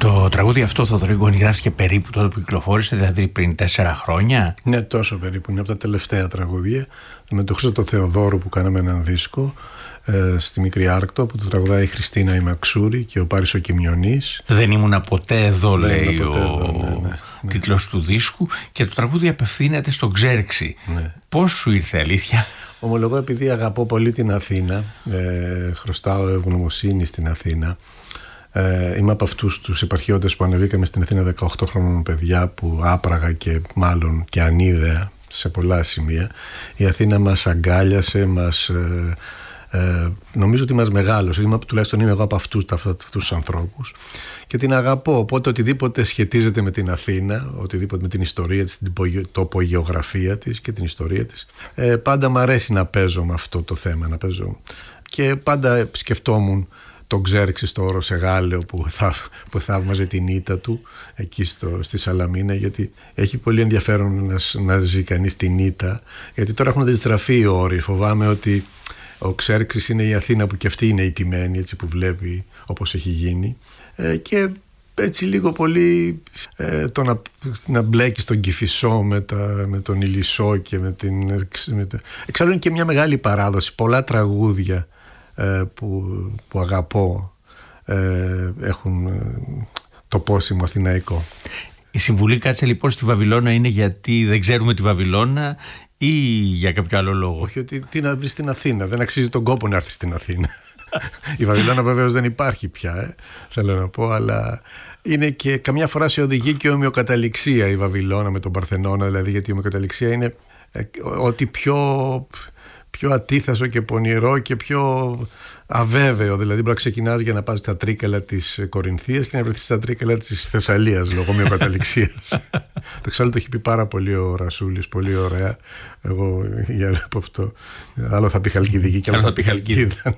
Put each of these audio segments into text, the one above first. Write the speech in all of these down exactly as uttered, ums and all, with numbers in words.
Το τραγούδι αυτό, Θοδωρή, γράφτηκε περίπου τότε που κυκλοφόρησε, δηλαδή πριν τέσσερα χρόνια. Ναι, τόσο περίπου. Είναι από τα τελευταία τραγούδια. Με το Χρήστο Θεοδόρου που κάναμε έναν δίσκο ε, στη Μικρή Άρκτο, που το τραγουδάει η Χριστίνα η Μαξούρη και ο Πάρης ο Κιμιονής. Δεν ήμουνα ποτέ εδώ, Δεν λέει ποτέ ο εδώ, ναι, ναι, ναι. τίτλος του δίσκου, και το τραγούδι απευθύνεται στον Ξέρξη. Ναι. Πώς σου ήρθε, αλήθεια? Ομολογώ, επειδή αγαπώ πολύ την Αθήνα, ε, χρωστάω ευγνωμοσύνη στην Αθήνα. Ε, είμαι από αυτούς τους επαρχιώτες που ανεβήκαμε στην Αθήνα δεκαοκτώ χρόνων παιδιά, που άπραγα και μάλλον και ανίδεα σε πολλά σημεία. Η Αθήνα μας αγκάλιασε, μας, ε, ε, νομίζω ότι μας μεγάλωσε. Είμαι, τουλάχιστον είμαι εγώ από αυτούς, αυτούς τους ανθρώπους και την αγαπώ. Οπότε οτιδήποτε σχετίζεται με την Αθήνα, οτιδήποτε με την ιστορία της, την τοπογεωγραφία της και την ιστορία της, ε, πάντα μου αρέσει να παίζω με αυτό το θέμα, να παίζω. Και πάντα σκεφτόμουν τον Ξέρξη στο Οροσεγάλεο που, θα, που θαύμαζε την ήττα του εκεί στο, στη Σαλαμίνα, γιατί έχει πολύ ενδιαφέρον να, να ζει κανείς την ήττα, γιατί τώρα έχουν αντιστραφεί οι όροι. Φοβάμαι ότι ο Ξέρξης είναι η Αθήνα που και αυτή είναι ηττημένη, έτσι που βλέπει όπως έχει γίνει, ε, και έτσι λίγο πολύ ε, το να, να μπλέκει στον Κηφισό με, τα, με τον Ηλισσό και με την... Με τα... Εξάλλου είναι και μια μεγάλη παράδοση, πολλά τραγούδια Που, που αγαπώ ε, έχουν το πόσιμο αθηναϊκό. Η συμβουλή κάτσε λοιπόν στη Βαβυλώνα είναι γιατί δεν ξέρουμε τη Βαβυλώνα ή για κάποιο άλλο λόγο? Όχι, ότι τι να βρει στην Αθήνα, δεν αξίζει τον κόπο να έρθει στην Αθήνα. Η Βαβυλώνα βεβαίως δεν υπάρχει πια, ε, θέλω να πω, αλλά είναι και καμιά φορά σε οδηγεί και ομοιοκαταληξία η Βαβυλώνα με τον Παρθενώνα, δηλαδή, γιατί η ομοιοκαταληξία είναι ε, ότι πιο... πιο ατίθασο και πονηρό και πιο αβέβαιο. Δηλαδή, μπορεί να ξεκινάς για να πας στα τρίκαλα της Κορινθίας και να βρεθείς στα τρίκαλα της Θεσσαλίας λόγω μειοκαταληξίας. Το εξάλλου το έχει πει πάρα πολύ ο Ρασούλης, πολύ ωραία. Εγώ για από αυτό. Άλλο θα πει Χαλκιδική και άλλο θα πει Χαλκίδα.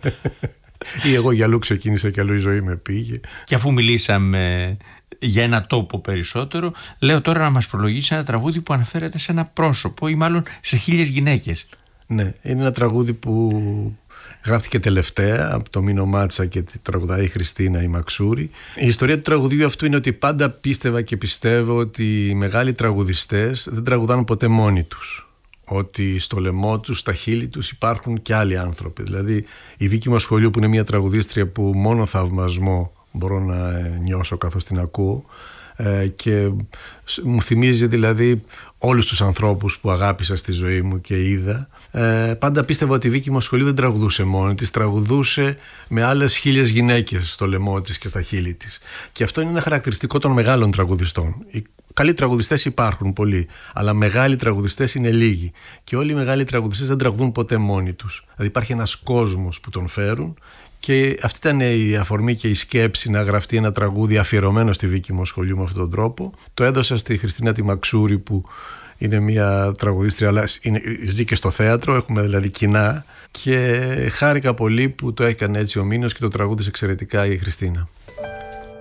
Ή εγώ για αλλού ξεκίνησα και αλλού η ζωή με πήγε. Και αφού μιλήσαμε για ένα τόπο περισσότερο, λέω τώρα να μας προλογίσει ένα τραγούδι που αναφέρεται σε ένα πρόσωπο ή μάλλον σε χίλιες γυναίκες. Ναι, είναι ένα τραγούδι που γράφτηκε τελευταία από το Μίνο Μάτσα και τη τραγουδάει η Χριστίνα η Μαξούρη. Η ιστορία του τραγουδιού αυτού είναι ότι πάντα πίστευα και πιστεύω ότι οι μεγάλοι τραγουδιστές δεν τραγουδάνε ποτέ μόνοι τους. Ότι στο λαιμό τους, στα χείλη τους υπάρχουν και άλλοι άνθρωποι. Δηλαδή η Βίκη Μοσχολιού, που είναι μια τραγουδίστρια που μόνο θαυμασμό μπορώ να νιώσω καθώς την ακούω, και μου θυμίζει δηλαδή όλους τους ανθρώπους που αγάπησα στη ζωή μου και είδα. Ε, πάντα πίστευα ότι η Βίκη Μοσχολιού δεν τραγουδούσε μόνη της, τραγουδούσε με άλλες χίλιες γυναίκες στο λαιμό της και στα χείλη της. Και αυτό είναι ένα χαρακτηριστικό των μεγάλων τραγουδιστών. Οι καλοί τραγουδιστές υπάρχουν πολλοί, αλλά μεγάλοι τραγουδιστές είναι λίγοι. Και όλοι οι μεγάλοι τραγουδιστές δεν τραγουδούν ποτέ μόνοι τους. Δηλαδή υπάρχει ένας κόσμος που τον φέρουν. Και αυτή ήταν η αφορμή και η σκέψη να γραφτεί ένα τραγούδι αφιερωμένο στη Βίκη Μοσχολιού με αυτόν τον τρόπο. Το έδωσα στη Χριστίνα τη Μαξούρη, που είναι μια τραγουδίστρια, αλλά είναι, ζει και στο θέατρο, έχουμε δηλαδή κοινά, και χάρηκα πολύ που το έκανε έτσι ο Μίνος και το τραγούδισε εξαιρετικά η Χριστίνα.